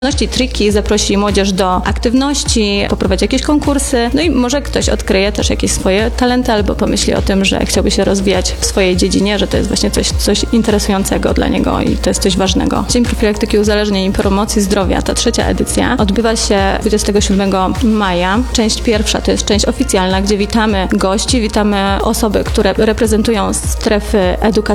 Triki zaprosi młodzież do aktywności, poprowadzi jakieś konkursy, no i może ktoś odkryje też jakieś swoje talenty albo pomyśli o tym, że chciałby się rozwijać w swojej dziedzinie, że to jest właśnie coś interesującego dla niego i to jest coś ważnego. Dzień Profilaktyki Uzależnień i Promocji Zdrowia, ta 3. edycja, odbywa się 27 maja. Część pierwsza to jest część oficjalna, gdzie witamy gości, witamy osoby, które reprezentują strefy edukacyjne